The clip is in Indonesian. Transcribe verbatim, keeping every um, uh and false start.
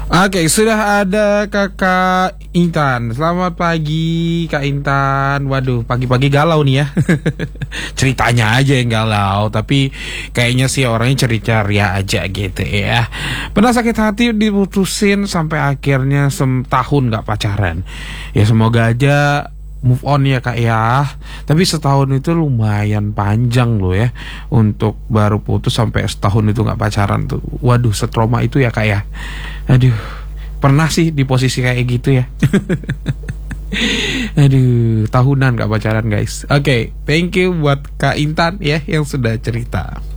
Oke, sudah ada Kakak Intan. Selamat pagi Kak Intan. Waduh, pagi-pagi galau nih ya. Ceritanya aja yang galau, tapi kayaknya sih orangnya ceria-ceria aja gitu ya. Pernah sakit hati diputusin sampai akhirnya setahun gak pacaran. Ya semoga aja move on ya Kak ya. Tapi setahun itu lumayan panjang loh ya, untuk baru putus sampai setahun itu gak pacaran tuh. Waduh, setrauma itu ya Kak ya. Aduh, pernah sih di posisi kayak gitu ya. Aduh, tahunan gak pacaran guys. Oke, okay, thank you buat Kak Intan ya yang sudah cerita.